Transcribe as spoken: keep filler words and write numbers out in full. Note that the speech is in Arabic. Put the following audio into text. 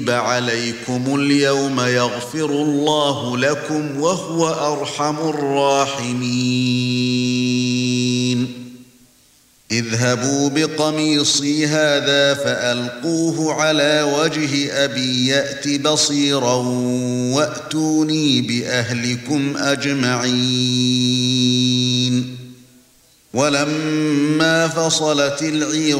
عليكم اليوم يغفر الله لكم وهو أرحم الراحمين اذهبوا بقميصي هذا فألقوه على وجه أبي يأت بصيرا وأتوني بأهلكم أجمعين ولما فصلت العير